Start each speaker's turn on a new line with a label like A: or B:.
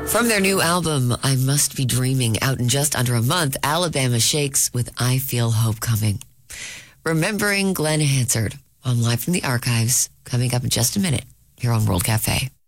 A: From their new album, I Must Be Dreaming, out in just under a month, Alabama Shakes with I Feel Hope Coming. Remembering Glenn Hansard on Live from the Archives, coming up in just a minute here on World Cafe.